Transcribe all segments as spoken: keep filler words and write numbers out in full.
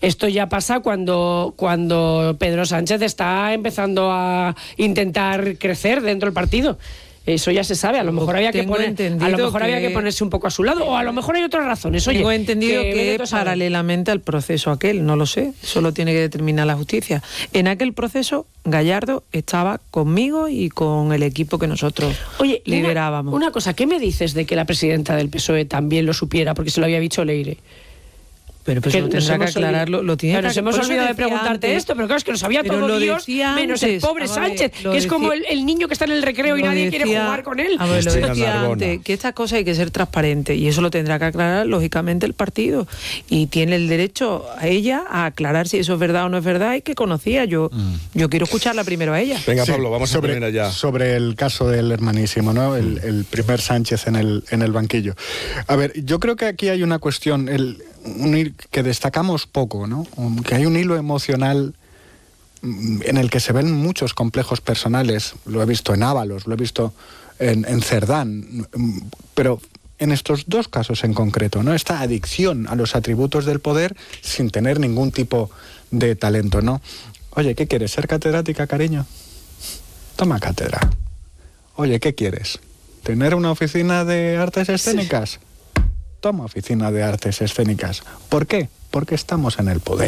Esto ya pasa cuando, cuando Pedro Sánchez está empezando a intentar crecer dentro del partido. Eso ya se sabe, a lo mejor había que poner, a lo mejor que... había que ponerse un poco a su lado, o a lo mejor hay otras razones. Oye, tengo entendido que, que paralelamente al proceso aquel, no lo sé, solo tiene que determinar la justicia. En aquel proceso Gallardo estaba conmigo y con el equipo que nosotros Oye, liderábamos. Una, una cosa, ¿qué me dices de que la presidenta del P S O E también lo supiera? Porque se lo había dicho Leire. Pero pues lo tendrá que aclararlo. Lo tiene claro, que... Nos hemos olvidado de preguntarte antes. esto, pero claro, es que lo sabía pero todo lo Dios, menos el pobre Sánchez, que decía, es como el, el niño que está en el recreo y nadie decía, quiere jugar con él. A ver, lo decía antes, que estas cosas hay que ser transparentes, y eso lo tendrá que aclarar, lógicamente, el partido. Y tiene el derecho a ella a aclarar si eso es verdad o no es verdad, y que conocía. Yo mm. yo quiero escucharla primero a ella. Venga, sí, Pablo, vamos sobre, a poner allá. Sobre el caso del hermanísimo, ¿no? El, el primer Sánchez en el, en el banquillo. A ver, yo creo que aquí hay una cuestión... El, Un, que destacamos poco, ¿no? Que hay un hilo emocional en el que se ven muchos complejos personales. Lo he visto en Ábalos, lo he visto en, en Cerdán, pero en estos dos casos en concreto, ¿no? Esta adicción a los atributos del poder sin tener ningún tipo de talento, ¿no? Oye, ¿qué quieres? ¿Ser catedrática, cariño? Toma cátedra. Oye, ¿qué quieres? ¿Tener una oficina de artes escénicas? Sí. Toma oficina de artes escénicas. ¿Por qué? Porque estamos en el poder.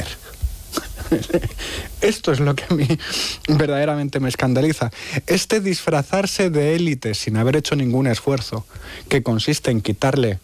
Esto es lo que a mí verdaderamente me escandaliza. Este disfrazarse de élite sin haber hecho ningún esfuerzo, que consiste en quitarle,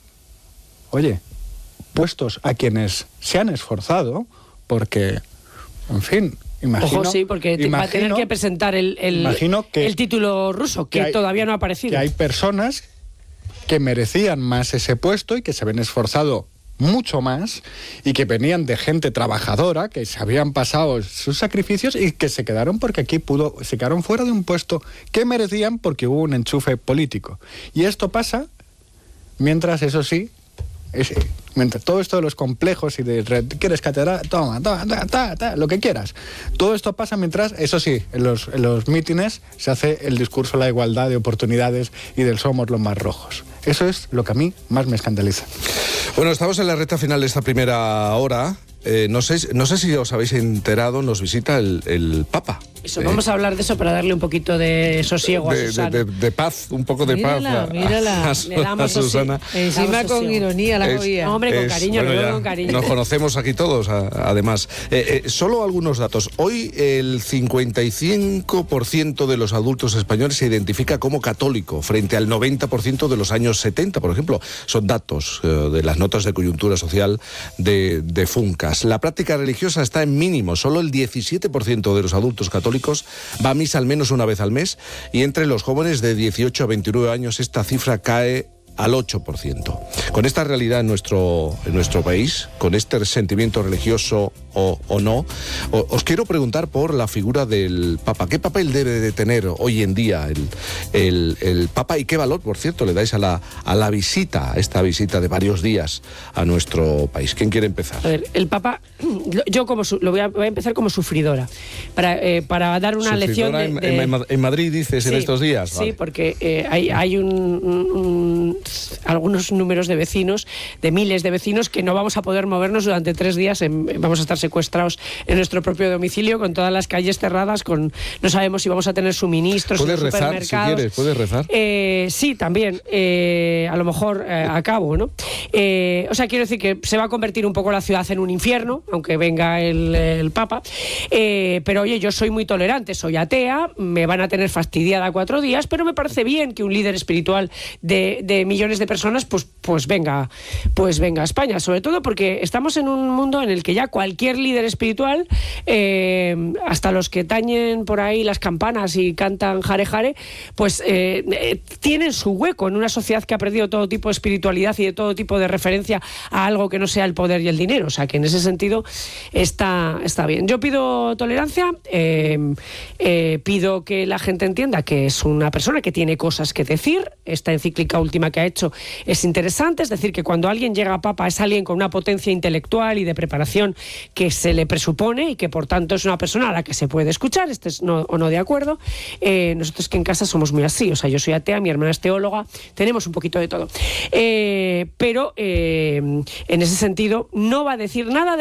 oye, puestos a quienes se han esforzado, porque, en fin... Imagino, Ojo, sí, porque imagino, va a tener que presentar el, el, que, el título ruso, que, que hay, todavía no ha aparecido. Que hay personas que merecían más ese puesto y que se habían esforzado mucho más y que venían de gente trabajadora, que se habían pasado sus sacrificios y que se quedaron porque aquí pudo, se quedaron fuera de un puesto que merecían porque hubo un enchufe político. Y esto pasa mientras, eso sí, es, mientras todo esto de los complejos y de ¿quieres catedral? Toma, toma, toma, toma, toma, lo que quieras. Todo esto pasa mientras, eso sí, en los, en los mítines se hace el discurso de la igualdad de oportunidades y del somos los más rojos. Eso es lo que a mí más me escandaliza. Bueno, estamos en la recta final de esta primera hora. Eh, no sé, no sé si os habéis enterado, nos visita el, el Papa. Eso, eh, vamos a hablar de eso para darle un poquito de sosiego de, a Susana. De, de, de paz, un poco de mírala, paz. A, mírala, a, a, Le damos a Susana. Encima con ironía la cogía. No, hombre, con es, cariño, bueno, lo ya, con cariño. Nos conocemos aquí todos, a, además. Eh, eh, solo algunos datos. Hoy el cincuenta y cinco por ciento de los adultos españoles se identifica como católico, frente al noventa por ciento de los años setenta, por ejemplo. Son datos eh, de las notas de coyuntura social de, de Funcas. La práctica religiosa está en mínimo. Solo el diecisiete por ciento de los adultos católicos va a misa al menos una vez al mes, y entre los jóvenes de dieciocho a veintinueve años esta cifra cae al ocho por ciento. Con esta realidad en nuestro, en nuestro país, con este sentimiento religioso o, o no, o, os quiero preguntar por la figura del Papa. ¿Qué papel debe de tener hoy en día el, el, el Papa, y qué valor, por cierto, le dais a la, a la visita, a esta visita de varios días a nuestro país? ¿Quién quiere empezar? A ver, el Papa, yo como su, lo voy a, voy a empezar como sufridora, para, eh, para dar una lección de, en, de... En, en Madrid, dices, sí, en estos días. Sí, vale. porque eh, hay, hay un, un, un algunos números de vecinos, de miles de vecinos, que no vamos a poder movernos durante tres días, en, vamos a estar secuestrados en nuestro propio domicilio, con todas las calles cerradas, con no sabemos si vamos a tener suministros. ¿Puedes en los rezar, si quieres? ¿Puedes rezar? Eh, sí, también, eh, a lo mejor eh, acabo, ¿no? Eh, o sea, quiero decir que se va a convertir un poco la ciudad en un infierno, aunque venga el, el Papa, eh, pero oye, yo soy muy tolerante, soy atea, me van a tener fastidiada cuatro días, pero me parece bien que un líder espiritual de, de millones de personas, pues, pues venga, pues venga a España, sobre todo porque estamos en un mundo en el que ya cualquier líder espiritual, eh, hasta los que tañen por ahí las campanas y cantan jare jare, pues eh, eh, tienen su hueco en una sociedad que ha perdido todo tipo de espiritualidad y de todo tipo de referencia a algo que no sea el poder y el dinero. O sea, que en ese sentido está, está bien. Yo pido tolerancia, eh, eh, pido que la gente entienda que es una persona que tiene cosas que decir. Esta encíclica última que ha hecho es interesante, es decir, que cuando alguien llega a Papa es alguien con una potencia intelectual y de preparación que se le presupone, y que por tanto es una persona a la que se puede escuchar, estés no, o no de acuerdo. Eh, nosotros que en casa somos muy así, o sea, yo soy atea, mi hermana es teóloga, tenemos un poquito de todo. Eh, pero eh, en ese sentido no va a decir nada de